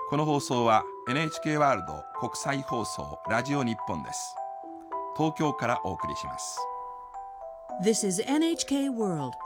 この放送は NHK ワールド国際放送ラジオ日本です。東京からお送りします。 This is NHK World